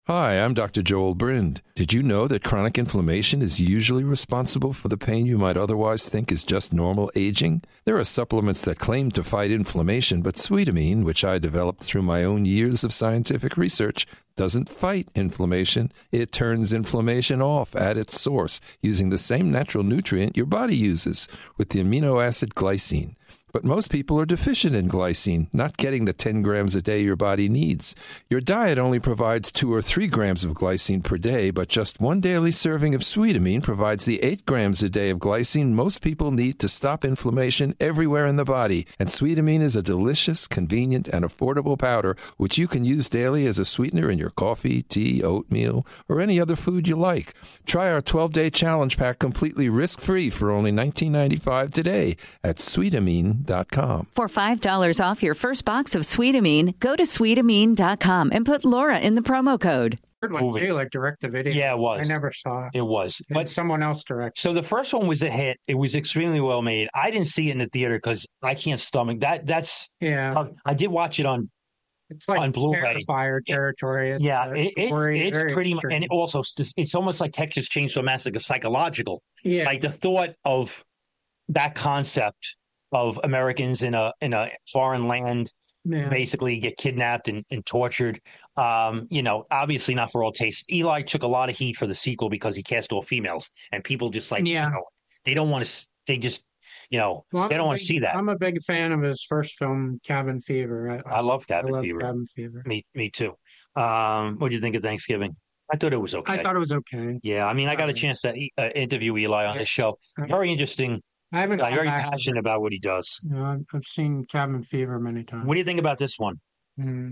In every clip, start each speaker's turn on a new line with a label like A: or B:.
A: Hi, I'm Dr. Joel Brind. Did you know that chronic inflammation is usually responsible for the pain you might otherwise think is just normal aging? There are supplements that claim to fight inflammation, but Sweetamine, which I developed through my own years of scientific research, doesn't fight inflammation. It turns inflammation off at its source using the same natural nutrient your body uses, with the amino acid glycine. But most people are deficient in glycine, not getting the 10 grams a day your body needs. Your diet only provides 2 or 3 grams of glycine per day, but just one daily serving of Sweetamine provides the 8 grams a day of glycine most people need to stop inflammation everywhere in the body. And Sweetamine is a delicious, convenient, and affordable powder which you can use daily as a sweetener in your coffee, tea, oatmeal, or any other food you like. Try our 12-day challenge pack completely risk-free for only $19.95 today at Sweetamine.com.
B: For $5 off your first box of Sweetamine, go to Sweetamine.com and put Laura in the promo code.
C: Third one too, like direct to video.
D: Yeah, it was.
C: I never saw it.
D: It was.
C: But someone else directed.
D: So the first one was a hit. It was extremely well made. I didn't see it in the theater because I can't stomach that. That's I did watch it on.
C: It's like
D: on Blu-ray.
C: Fire territory.
D: It's pretty much, and it also it's almost like Texas Chainsaw Massacre psychological.
C: Yeah,
D: like the thought of that concept of Americans in a foreign land basically get kidnapped and tortured. Obviously not for all tastes. Eli took a lot of heat for the sequel because he cast all females, and people just they don't want to. They just they don't want to see that.
C: I'm a big fan of his first film, Cabin Fever.
D: I love Cabin Fever.
C: Cabin Fever.
D: Me too. What do you think of Thanksgiving? I thought it was okay.
C: I thought it was okay.
D: Yeah, I mean, I got a chance to interview Eli on his show. Very interesting.
C: I haven't.
D: I'm very passionate about what he does.
C: I've seen Cabin Fever many times.
D: What do you think about this one?
C: Mm-hmm.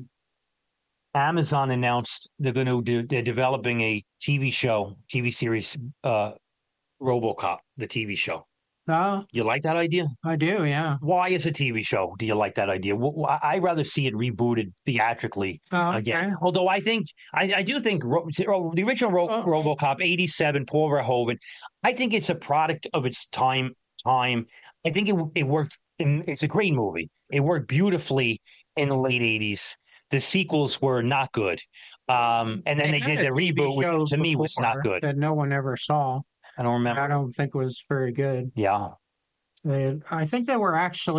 D: Amazon announced they're developing a TV series, RoboCop, the TV show.
C: Oh,
D: you like that idea?
C: I do, yeah.
D: Why is a TV show? Do you like that idea? I'd rather see it rebooted theatrically again. Although I do think the original RoboCop, 87, Paul Verhoeven, I think it's a product of its time. I think it worked. It's a great movie. It worked beautifully in the late 80s. The sequels were not good. And then they did the reboot, which to me was not good.
C: That no one ever saw.
D: I don't remember.
C: I don't think was very good.
D: Yeah.
C: I think there was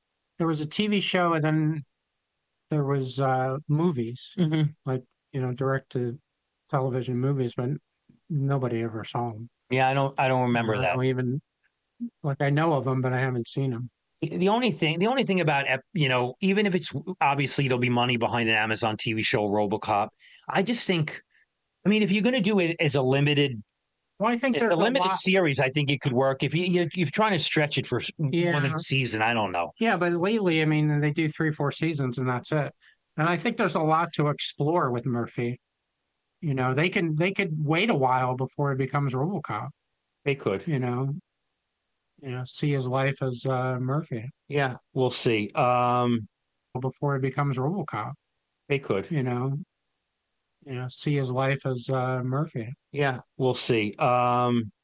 C: a TV show and then there was movies, like, direct to television movies, but nobody ever saw them.
D: Yeah, I don't remember that.
C: I don't even, I know of them, but I haven't seen them.
D: The only thing about, even if it's obviously there'll be money behind an Amazon TV show, RoboCop, I just think, if you're going to do it as a limited,
C: well, I think
D: there's a limited series. I think it could work if you're trying to stretch it for one season. I don't know.
C: Yeah, but lately, they do 3-4 seasons and that's it. And I think there's a lot to explore with Murphy. They could wait a while before it becomes RoboCop.
D: They could.
C: See his life as Murphy.
D: Yeah, we'll see.
C: Before it becomes RoboCop.
D: They could.
C: See his life as Murphy.
D: Yeah, we'll see.